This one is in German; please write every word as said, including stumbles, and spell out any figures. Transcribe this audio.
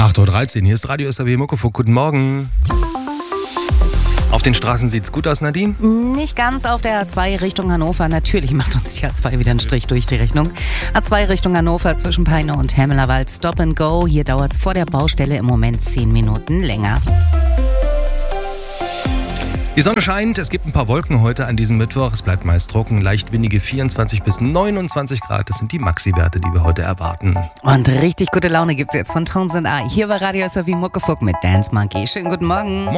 acht Uhr dreizehn, hier ist Radio S R W Muckefuck. Guten Morgen. Auf den Straßen sieht's gut aus, Nadine? Nicht ganz auf der A zwei Richtung Hannover. Natürlich macht uns die A zwei wieder einen Strich durch die Rechnung. A zwei Richtung Hannover zwischen Peine und Hemmelerwald. Stop and go. Hier dauert's vor der Baustelle im Moment zehn Minuten länger. Die Sonne scheint, es gibt ein paar Wolken heute an diesem Mittwoch. Es bleibt meist trocken, leicht windige vierundzwanzig bis neunundzwanzig Grad. Das sind die Maxi-Werte, die wir heute erwarten. Und richtig gute Laune gibt's jetzt von Tones and I. Hier bei Radio S R W Muckefuck mit Dance Monkey. Schönen guten Morgen.